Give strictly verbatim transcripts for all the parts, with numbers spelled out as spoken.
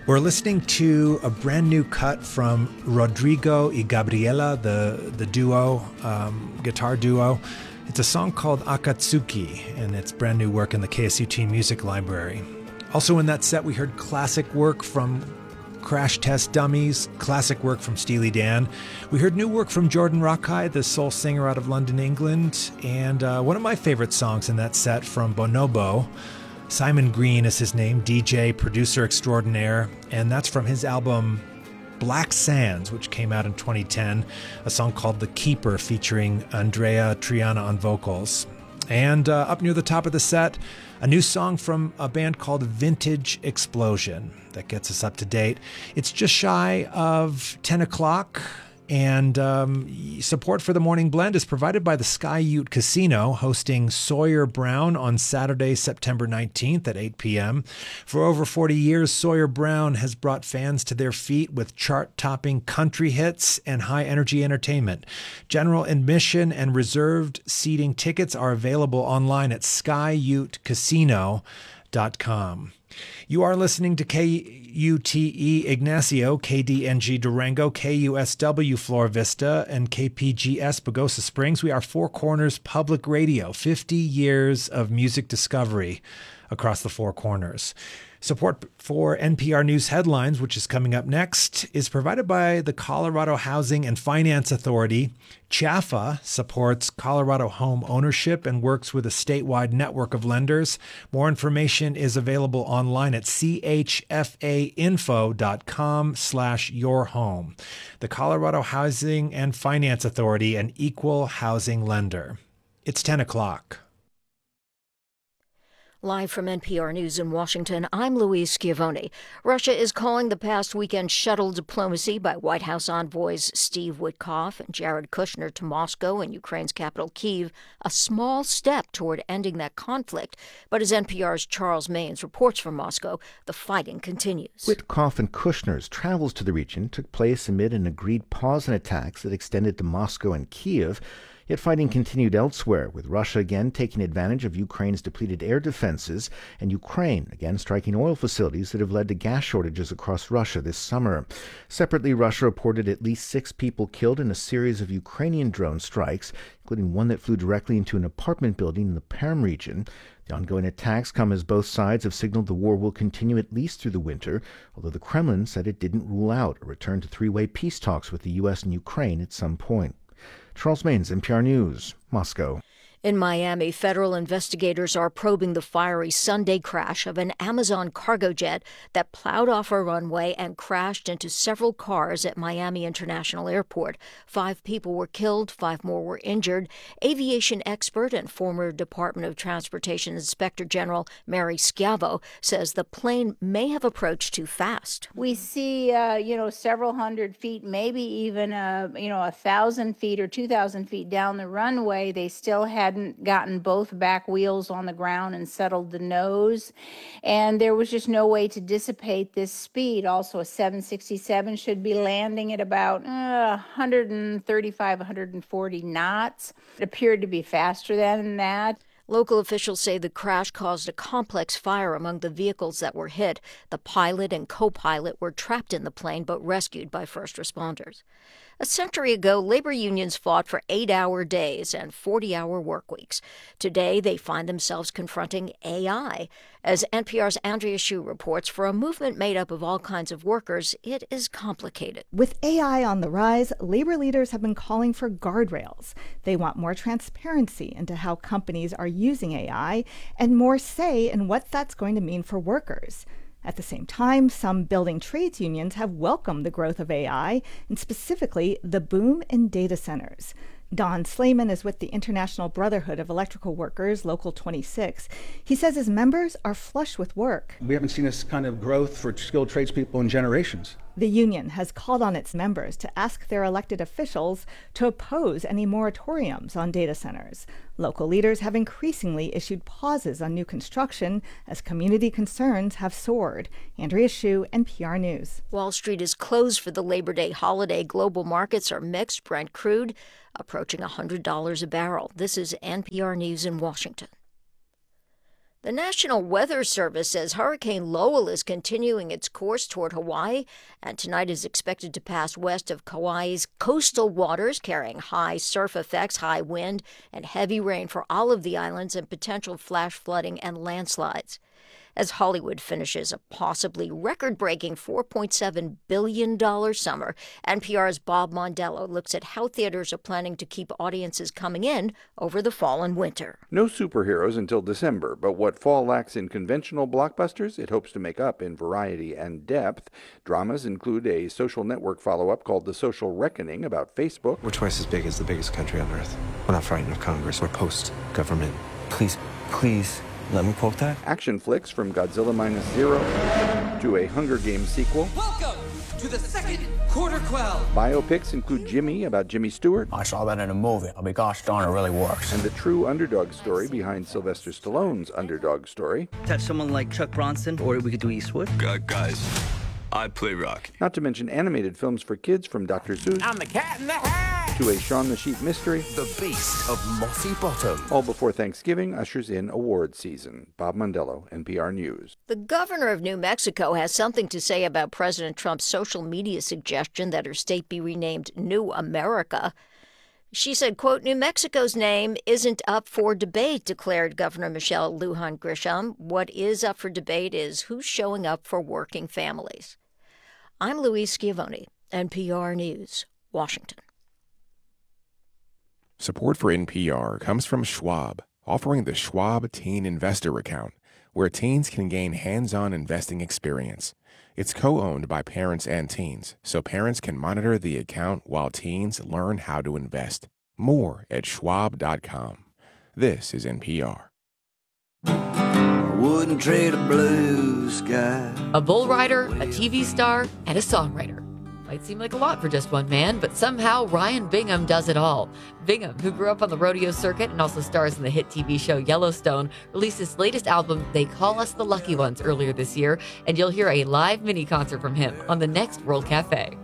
We're listening to a brand new cut from Rodrigo y Gabriela, the, the duo, um, guitar duo. It's a song called Akatsuki, and it's brand new work in the K S U T Music Library. Also in that set, we heard classic work from Crash Test Dummies, classic work from Steely Dan. We heard new work from Jordan Rakei, the soul singer out of London, England, and uh, one of my favorite songs in that set from Bonobo. Simon Green is his name, D J, producer extraordinaire, and that's from his album Black Sands, which came out in twenty ten, a song called The Keeper featuring Andrea Triana on vocals. And uh, up near the top of the set, a new song from a band called Vintage Explosion that gets us up to date. It's just shy of ten o'clock, and um, support for the Morning Blend is provided by the Sky Ute Casino, hosting Sawyer Brown on Saturday, September nineteenth at eight p.m. For over forty years, Sawyer Brown has brought fans to their feet with chart-topping country hits and high-energy entertainment. General admission and reserved seating tickets are available online at sky ute casino dot com. You are listening to K U T E Ignacio, K D N G Durango, K U S W Flora Vista, and K P G S Pagosa Springs. We are Four Corners Public Radio, fifty years of music discovery across the Four Corners. Support for N P R News Headlines, which is coming up next, is provided by the Colorado Housing and Finance Authority. C H A F A supports Colorado home ownership and works with a statewide network of lenders. More information is available online at c h f a info dot com slash your home. The Colorado Housing and Finance Authority, an equal housing lender. It's ten o'clock. Live from N P R News in Washington, I'm Louise Schiavone. Russia is calling the past weekend shuttle diplomacy by White House envoys Steve Witkoff and Jared Kushner to Moscow and Ukraine's capital Kyiv a small step toward ending that conflict. But as N P R's Charles Maynes reports from Moscow, the fighting continues. Witkoff and Kushner's travels to the region took place amid an agreed pause in attacks that extended to Moscow and Kyiv. Yet fighting continued elsewhere, with Russia again taking advantage of Ukraine's depleted air defenses and Ukraine again striking oil facilities that have led to gas shortages across Russia this summer. Separately, Russia reported at least six people killed in a series of Ukrainian drone strikes, including one that flew directly into an apartment building in the Perm region. The ongoing attacks come as both sides have signaled the war will continue at least through the winter, although the Kremlin said it didn't rule out a return to three-way peace talks with the U S and Ukraine at some point. Charles Maynes, N P R News, Moscow. In Miami, federal investigators are probing the fiery Sunday crash of an Amazon cargo jet that plowed off a runway and crashed into several cars at Miami International Airport. Five people were killed, five more were injured. Aviation expert and former Department of Transportation Inspector General Mary Schiavo says the plane may have approached too fast. We see, uh, you know, several hundred feet, maybe even, uh, you know, a thousand feet or two thousand feet down the runway. They still had hadn't gotten both back wheels on the ground and settled the nose. And there was just no way to dissipate this speed. Also, a seven sixty-seven should be landing at about uh, one thirty-five, one forty knots. It appeared to be faster than that. Local officials say the crash caused a complex fire among the vehicles that were hit. The pilot and co-pilot were trapped in the plane but rescued by first responders. A century ago, labor unions fought for eight-hour days and forty-hour work weeks. Today, they find themselves confronting A I. As N P R's Andrea Hsu reports, for a movement made up of all kinds of workers, it is complicated. With A I on the rise, labor leaders have been calling for guardrails. They want more transparency into how companies are using A I and more say in what that's going to mean for workers. At the same time, some building trades unions have welcomed the growth of A I, and specifically the boom in data centers. Don Slayman is with the International Brotherhood of Electrical Workers, Local twenty-six. He says his members are flush with work. We haven't seen this kind of growth for skilled tradespeople in generations. The union has called on its members to ask their elected officials to oppose any moratoriums on data centers. Local leaders have increasingly issued pauses on new construction as community concerns have soared. Andrea Hsu, N P R News. Wall Street is closed for the Labor Day holiday. Global markets are mixed. Brent crude approaching one hundred dollars a barrel. This is N P R News in Washington. The National Weather Service says Hurricane Lowell is continuing its course toward Hawaii, and tonight is expected to pass west of Kauai's coastal waters, carrying high surf effects, high wind, and heavy rain for all of the islands and potential flash flooding and landslides. As Hollywood finishes a possibly record-breaking four point seven billion dollars summer, N P R's Bob Mondello looks at how theaters are planning to keep audiences coming in over the fall and winter. No superheroes until December, but what fall lacks in conventional blockbusters, it hopes to make up in variety and depth. Dramas include a social network follow-up called The Social Reckoning about Facebook. We're twice as big as the biggest country on earth. We're not frightened of Congress. We're post-government. Please, please... let me quote that. Action flicks from Godzilla Minus Zero to a Hunger Games sequel. Welcome to the second Quarter Quell. Biopics include Jimmy about Jimmy Stewart. I saw that in a movie. I'll be gosh darn, it really works. And the true underdog story behind Sylvester Stallone's underdog story. Touch someone like Chuck Bronson, or we could do Eastwood. Uh, guys, I play Rocky. Not to mention animated films for kids from Doctor Seuss. I'm the Cat in the Hat. To a Shaun the Sheep mystery. The Beast of Mossy Bottom. All before Thanksgiving ushers in award season. Bob Mondello, N P R News. The governor of New Mexico has something to say about President Trump's social media suggestion that her state be renamed New America. She said, quote, New Mexico's name isn't up for debate, declared Governor Michelle Lujan Grisham. What is up for debate is who's showing up for working families. I'm Louise Schiavone, N P R News, Washington. Support for N P R comes from Schwab, offering the Schwab Teen Investor Account, where teens can gain hands-on investing experience. It's co-owned by parents and teens, so parents can monitor the account while teens learn how to invest. More at schwab dot com. This is N P R. Wouldn't trade a blue sky. A bull rider, a T V star, and a songwriter. Might seem like a lot for just one man, but somehow Ryan Bingham does it all. Bingham, who grew up on the rodeo circuit and also stars in the hit T V show Yellowstone, released his latest album, They Call Us the Lucky Ones, earlier this year, and you'll hear a live mini-concert from him on the next World Cafe.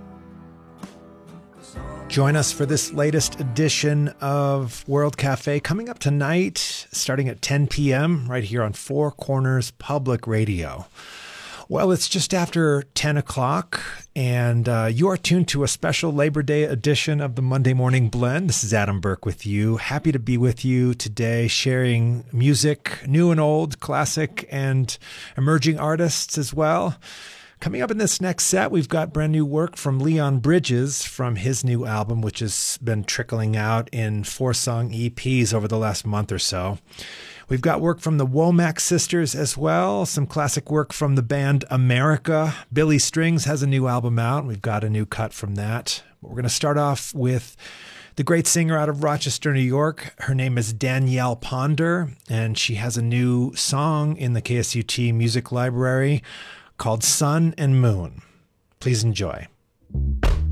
Join us for this latest edition of World Cafe coming up tonight, starting at ten p.m. right here on Four Corners Public Radio. Well, it's just after ten o'clock, and uh, you are tuned to a special Labor Day edition of the Monday Morning Blend. This is Adam Burke with you. Happy to be with you today, sharing music, new and old, classic and emerging artists as well. Coming up in this next set, we've got brand new work from Leon Bridges from his new album, which has been trickling out in four-song E Ps over the last month or so. We've got work from the Womack Sisters as well, some classic work from the band America. Billy Strings has a new album out. We've got a new cut from that. But we're going to start off with the great singer out of Rochester, New York. Her name is Danielle Ponder, and she has a new song in the K S U T Music Library called Sun and Moon. Please enjoy.